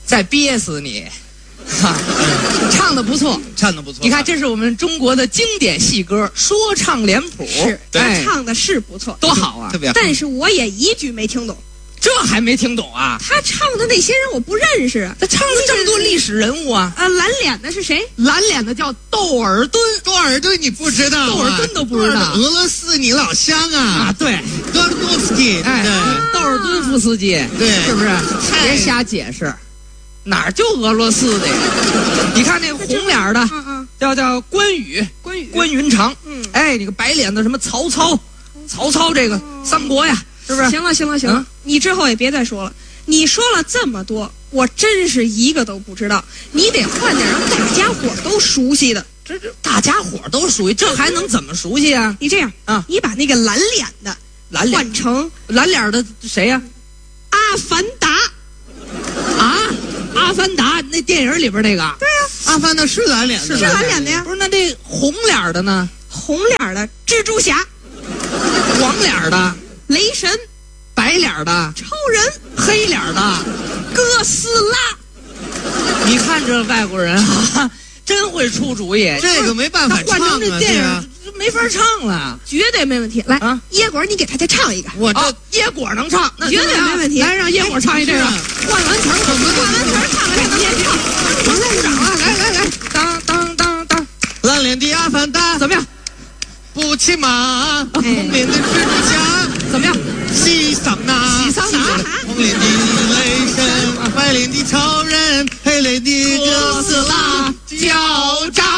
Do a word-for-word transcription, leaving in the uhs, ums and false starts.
再憋死你。哈，唱的不错， 唱的不错。 你看，这是我们中国的经典戏歌，说唱脸谱， 是， 哎， 唱的是不错， 多好啊， 特别好。 但是我也一句没听懂。 这还没听懂啊？ 他唱的那些人我不认识啊。 他唱了这么多历史人物啊！ 啊，蓝脸的是谁？ 蓝脸的叫窦尔敦， 窦尔敦你不知道、啊？ 窦尔敦都不知道。 俄罗斯你老乡啊？ 啊，对， 戈尔多夫斯基， 哎，窦尔敦夫斯基， 对， 是不是？别瞎解释，哪儿就俄罗斯的呀？你看那红脸的， 嗯嗯， 叫叫关羽， 关羽， 关云长， 嗯， 哎，那个白脸的什么曹操，曹操这个三国呀。是不是？ 行了行了行了、嗯，你之后也别再说了。你说了这么多，我真是一个都不知道。你得换点让大家伙都熟悉的。 这这大家伙都熟悉，这还能怎么熟悉啊？ 你这样啊，你把那个蓝脸的蓝脸换成蓝脸的谁呀、 啊？阿凡达啊？阿凡达那电影里边那个？ 对呀、 啊，阿凡达是蓝脸的， 是蓝脸的呀。 不是，那这红脸的呢？ 红脸的蜘蛛侠， 黄脸的。 雷神， 白脸的超人， 黑脸的哥斯拉。 你看这外国人啊，真会出主意。 这个没办法唱啊， 换成这电影没法唱了， 绝对没问题。来啊， 椰果，你给他再唱一个。 我这、哦、椰果能唱，那绝对没问题。 来，让椰果唱一这个。换完词儿， 换完词儿唱了还能接唱。 我鼓掌了，来来来，当当当当， 蓝脸的阿凡达怎么样？ 不骑马，红脸的蜘蛛侠怎么样？ 西桑拿， 西桑拿， 红脸的雷神，白脸的超人，黑脸的哥斯拉， 交战。